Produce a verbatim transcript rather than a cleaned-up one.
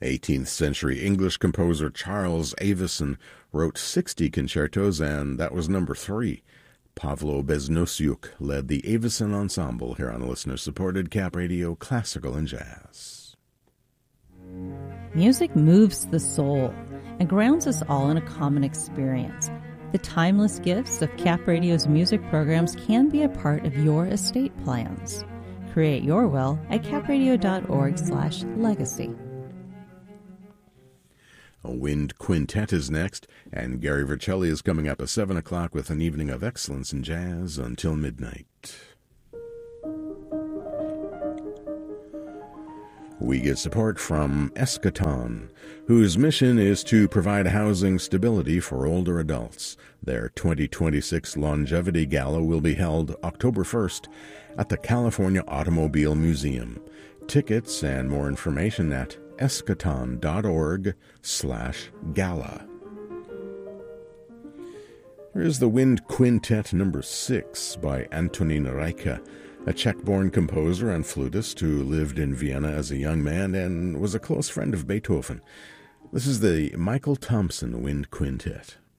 eighteenth century English composer Charles Avison wrote sixty concertos, and that was number three. Pavlo Beznosyuk led the Avison Ensemble here on listener-supported Cap Radio Classical and Jazz. Music moves the soul and grounds us all in a common experience. The timeless gifts of Cap Radio's music programs can be a part of your estate plans. Create your will at capradio.org slash legacy. A wind quintet is next, and Gary Vercelli is coming up at seven o'clock with an evening of excellence in jazz until midnight. We get support from Eschaton, whose mission is to provide housing stability for older adults. Their twenty twenty-six Longevity Gala will be held October first at the California Automobile Museum. Tickets and more information at eschaton.org slash gala. Here's the Wind Quintet number six by Antonín Rajka, a Czech-born composer and flutist who lived in Vienna as a young man and was a close friend of Beethoven. This is the Michael Thompson Wind Quintet.